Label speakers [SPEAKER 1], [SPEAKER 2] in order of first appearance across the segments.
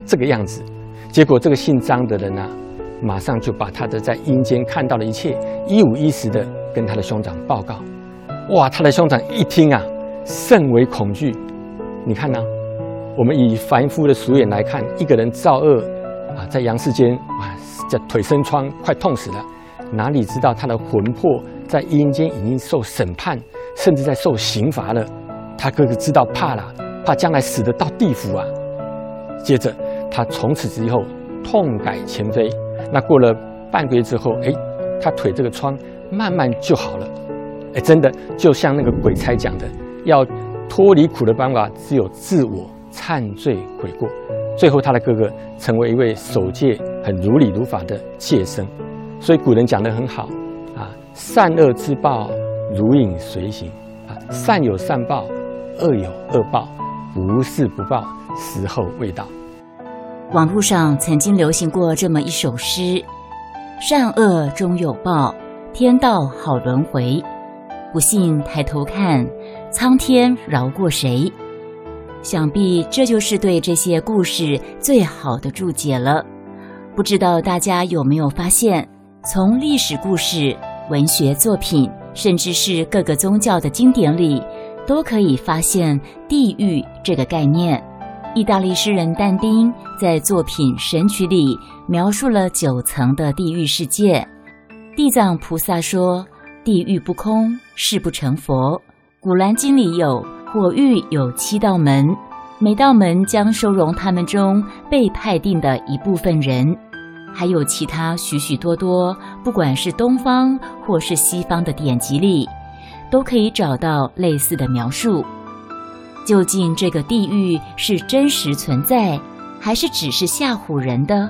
[SPEAKER 1] 这个样子。结果这个姓张的人啊，马上就把他的在阴间看到的一切一五一十的跟他的兄长报告。哇，他的兄长一听啊，甚为恐惧。你看呢、我们以凡夫的俗眼来看，一个人造恶啊，在阳世间哇，这腿生疮，快痛死了。哪里知道他的魂魄在阴间已经受审判，甚至在受刑罚了。他哥哥知道怕了，怕将来死得到地府啊。接着他从此之后痛改前非。那过了半个月之后，他腿这个疮慢慢就好了。真的就像那个鬼差讲的，要脱离苦的办法只有自我忏罪悔过。最后他的哥哥成为一位守戒很如理如法的戒僧。所以古人讲得很好啊，善恶之报如影随形啊，善有善报，恶有恶报，不是不报，时候未到。
[SPEAKER 2] 网络上曾经流行过这么一首诗：善恶终有报，天道好轮回。不信抬头看，苍天饶过谁？想必这就是对这些故事最好的注解了。不知道大家有没有发现，从历史故事、文学作品，甚至是各个宗教的经典里，都可以发现地狱这个概念。意大利诗人但丁在作品《神曲》里描述了9层的地狱世界。地藏菩萨说：“地狱不空，誓不成佛。”古兰经里有火狱有7道门，每道门将收容他们中被派定的一部分人。还有其他许许多多，不管是东方或是西方的典籍里，都可以找到类似的描述。究竟这个地狱是真实存在，还是只是吓唬人的？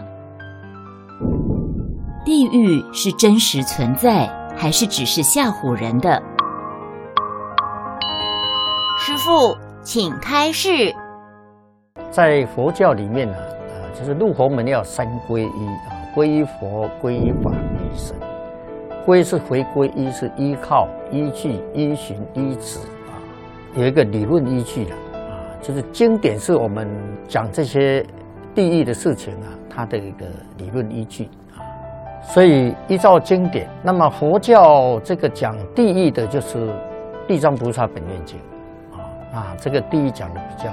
[SPEAKER 2] 地狱是真实存在，还是只是吓唬人的？
[SPEAKER 3] 师父，请开示。
[SPEAKER 4] 在佛教里面呢，就是入佛门要3皈依啊，皈依佛、皈依法、皈依僧。皈是回归，依是依靠、依据、依循、依止啊，有一个理论依据的啊，就是经典是我们讲这些地狱的事情啊，它的一个理论依据啊。所以依照经典，那么佛教这个讲地狱的就是《地藏菩萨本愿经》啊，这个地狱讲的比较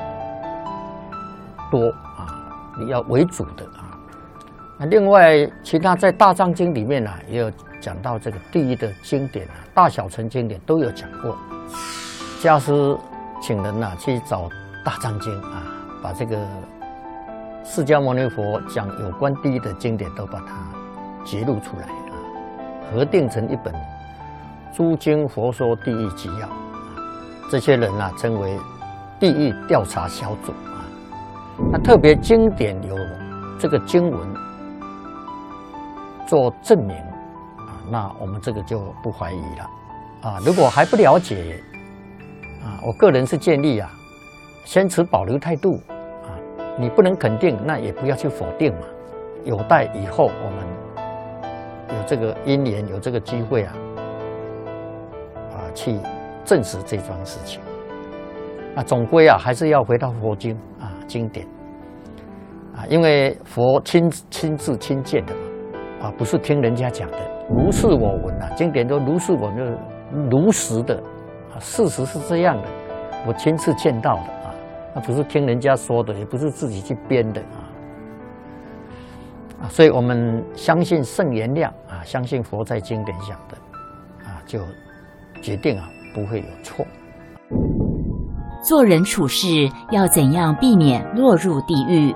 [SPEAKER 4] 多啊，你要为主的啊。另外，其他在《大藏经》里面也有讲到这个地狱的经典大小乘经典都有讲过。家师请人去找《大藏经》把这个释迦牟尼佛讲有关地狱的经典都把它揭露出来合订成一本《诸经佛说地狱纪要》这些人称为地狱调查小组那特别经典有这个经文做证明那我们这个就不怀疑了如果还不了解我个人是建议先持保留态度你不能肯定，那也不要去否定嘛，有待以后我们有这个因缘，有这个机会去证实这桩事情。那总归还是要回到佛经经典因为佛亲自亲见的嘛不是听人家讲的，如是我闻经典都如是我闻，如实的事实是这样的，我亲自见到的那不是听人家说的，也不是自己去编的所以我们相信圣言量相信佛在经典讲的就决定不会有错。
[SPEAKER 2] 做人处事要怎样避免落入地狱？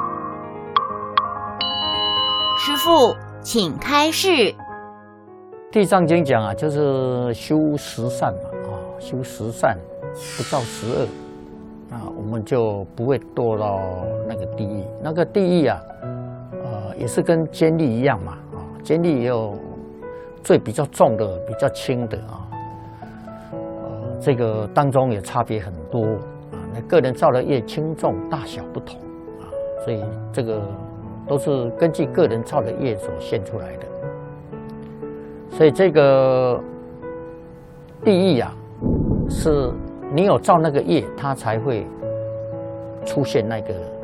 [SPEAKER 3] 师父，请开示。
[SPEAKER 4] 地藏经讲就是修十善嘛修十善不造十恶我们就不会堕到那个地狱。那个地狱也是跟监狱一样嘛监狱也有罪比较重的比较轻的这个当中也差别很多那个人造的业轻重大小不同所以这个都是根据个人造的业所现出来的。所以这个地狱是你有造那个业，它才会出现那个